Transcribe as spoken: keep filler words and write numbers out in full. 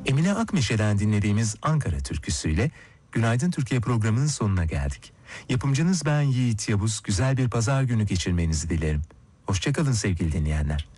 Emine Akmeşe'den dinlediğimiz Ankara türküsüyle Günaydın Türkiye programının sonuna geldik. Yapımcınız ben Yiğit Yavuz. Güzel bir pazar günü geçirmenizi dilerim. Hoşçakalın sevgili dinleyenler.